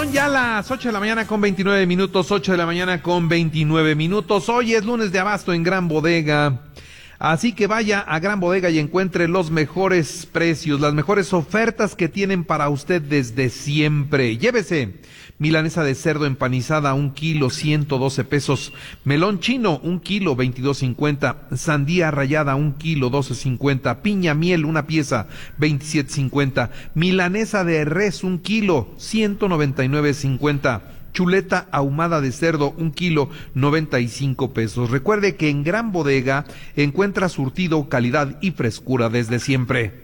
Son ya las 8 de la mañana con 29 minutos, 8 de la mañana con 29 minutos. Hoy es lunes de abasto en Gran Bodega. Así que vaya a Gran Bodega y encuentre los mejores precios, las mejores ofertas que tienen para usted desde siempre. Llévese milanesa de cerdo empanizada, 1 kilo, 112 pesos. Melón chino, 1 kilo, 22.50. Sandía rallada, 1 kilo, 12.50. Piña miel, una pieza, 27.50. Milanesa de res, 1 kilo, 199.50. Chuleta ahumada de cerdo, 1 kilo, 95 pesos. Recuerde que en Gran Bodega encuentra surtido, calidad y frescura desde siempre.